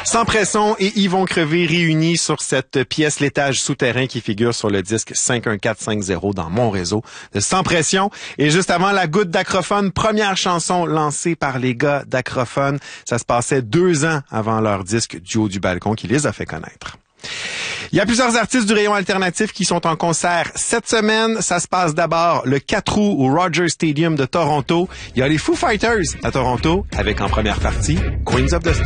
Sans pression et Yvon Crevé réunis sur cette pièce L'étage souterrain qui figure sur le disque 51450 dans mon réseau de Sans pression. Et juste avant la goutte d'Acrophone, première chanson lancée par les gars d'Acrophone. Ça se passait 2 ans avant leur disque Duo du balcon qui les a fait connaître. Il y a plusieurs artistes du rayon alternatif qui sont en concert cette semaine. Ça se passe d'abord le 4 août au Rogers Stadium de Toronto. Il y a les Foo Fighters à Toronto avec en première partie Queens of the Stone.